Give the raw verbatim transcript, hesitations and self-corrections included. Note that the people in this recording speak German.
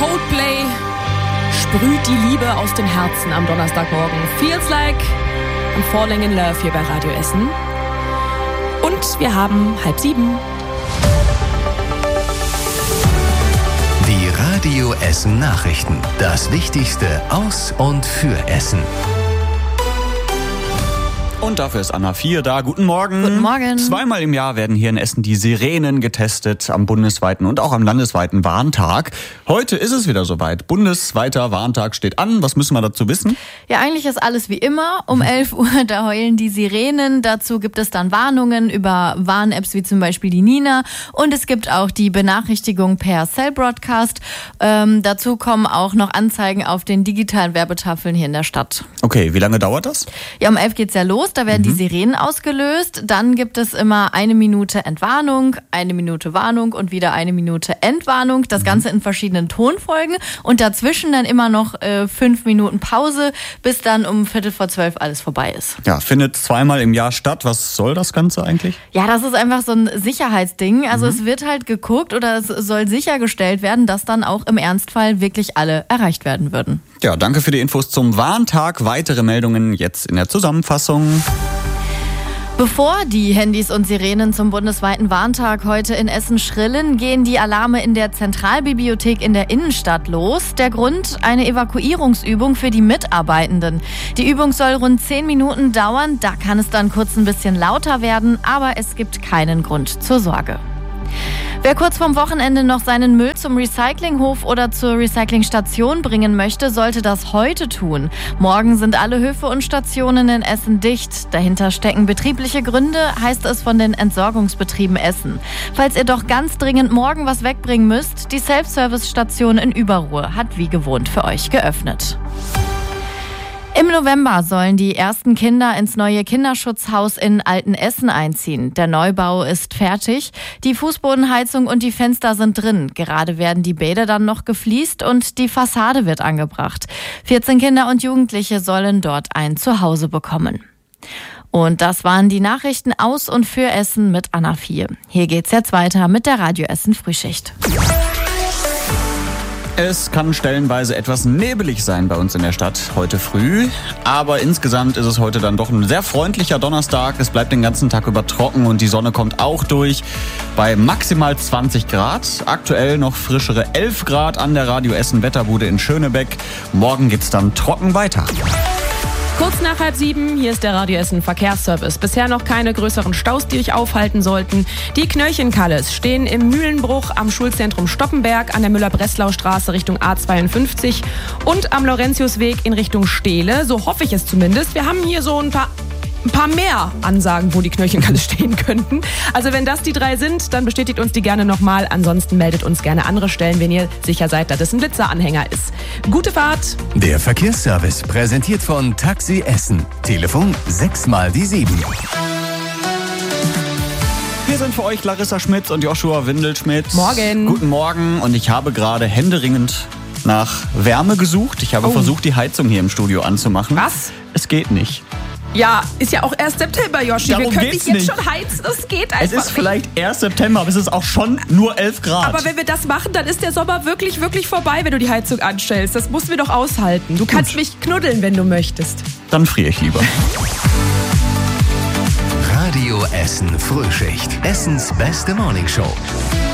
Coldplay sprüht die Liebe aus dem Herzen am Donnerstagmorgen. Feels like I'm falling in love hier bei Radio Essen. Und wir haben halb sieben. Die Radio Essen Nachrichten. Das Wichtigste aus und für Essen. Und dafür ist Anna vier da. Guten Morgen. Guten Morgen. Zweimal im Jahr werden hier in Essen die Sirenen getestet am bundesweiten und auch am landesweiten Warntag. Heute ist es wieder soweit. Bundesweiter Warntag steht an. Was müssen wir dazu wissen? Ja, eigentlich ist alles wie immer. Um elf Uhr, da heulen die Sirenen. Dazu gibt es dann Warnungen über Warn-Apps wie zum Beispiel die Nina. Und es gibt auch die Benachrichtigung per Cell Broadcast. Ähm, dazu kommen auch noch Anzeigen auf den digitalen Werbetafeln hier in der Stadt. Okay, wie lange dauert das? Ja, um elf geht's ja los. Da werden mhm. die Sirenen ausgelöst. Dann gibt es immer eine Minute Entwarnung, eine Minute Warnung und wieder eine Minute Entwarnung. Das mhm. Ganze in verschiedenen Tonfolgen. Und dazwischen dann immer noch äh, fünf Minuten Pause, bis dann um Viertel vor zwölf alles vorbei ist. Ja, findet zweimal im Jahr statt. Was soll das Ganze eigentlich? Ja, das ist einfach so ein Sicherheitsding. Also mhm. es wird halt geguckt oder es soll sichergestellt werden, dass dann auch im Ernstfall wirklich alle erreicht werden würden. Ja, danke für die Infos zum Warntag. Weitere Meldungen jetzt in der Zusammenfassung. Bevor die Handys und Sirenen zum bundesweiten Warntag heute in Essen schrillen, gehen die Alarme in der Zentralbibliothek in der Innenstadt los. Der Grund? Eine Evakuierungsübung für die Mitarbeitenden. Die Übung soll rund zehn Minuten dauern. Da kann es dann kurz ein bisschen lauter werden, aber es gibt keinen Grund zur Sorge. Wer kurz vorm Wochenende noch seinen Müll zum Recyclinghof oder zur Recyclingstation bringen möchte, sollte das heute tun. Morgen sind alle Höfe und Stationen in Essen dicht. Dahinter stecken betriebliche Gründe, heißt es von den Entsorgungsbetrieben Essen. Falls ihr doch ganz dringend morgen was wegbringen müsst, die Self-Service-Station in Überruhr hat wie gewohnt für euch geöffnet. Im November sollen die ersten Kinder ins neue Kinderschutzhaus in Altenessen einziehen. Der Neubau ist fertig. Die Fußbodenheizung und die Fenster sind drin. Gerade werden die Bäder dann noch gefliest und die Fassade wird angebracht. vierzehn Kinder und Jugendliche sollen dort ein Zuhause bekommen. Und das waren die Nachrichten aus und für Essen mit Anna vier. Hier geht's jetzt weiter mit der Radio Essen Frühschicht. Es kann stellenweise etwas nebelig sein bei uns in der Stadt heute früh, aber insgesamt ist es heute dann doch ein sehr freundlicher Donnerstag. Es bleibt den ganzen Tag über trocken und die Sonne kommt auch durch bei maximal zwanzig Grad. Aktuell noch frischere elf Grad an der Radio Essen Wetterbude in Schönebeck. Morgen geht's dann trocken weiter. Kurz nach halb sieben, hier ist der Radio Essen Verkehrsservice. Bisher noch keine größeren Staus, die euch aufhalten sollten. Die Knöllchenkalles stehen im Mühlenbruch am Schulzentrum Stoppenberg an der Müller-Breslau-Straße Richtung A zweiundfünfzig und am Laurentiusweg in Richtung Stehle. So hoffe ich es zumindest. Wir haben hier so ein paar... ein paar mehr Ansagen, wo die Knöllchenkalle stehen könnten. Also wenn das die drei sind, dann bestätigt uns die gerne nochmal. Ansonsten meldet uns gerne andere Stellen, wenn ihr sicher seid, dass es ein Blitzeranhänger ist. Gute Fahrt! Der Verkehrsservice präsentiert von Taxi Essen. Telefon sechs mal die sieben. Hier sind für euch Larissa Schmitz und Joshua Windelschmidt. Morgen. Guten Morgen und ich habe gerade händeringend nach Wärme gesucht. Ich habe oh. versucht, die Heizung hier im Studio anzumachen. Was? Es geht nicht. Ja, ist ja auch erst September, Joshi. Darum Wir können dich jetzt nicht. schon heizen. Das geht einfach Es ist nicht. vielleicht erst September, aber es ist auch schon nur elf Grad. Aber wenn wir das machen, dann ist der Sommer wirklich, wirklich vorbei, wenn du die Heizung anstellst. Das mussten wir doch aushalten. Du kannst Gut. mich knuddeln, wenn du möchtest. Dann friere ich lieber. Radio Essen Frühschicht. Essens beste Morningshow.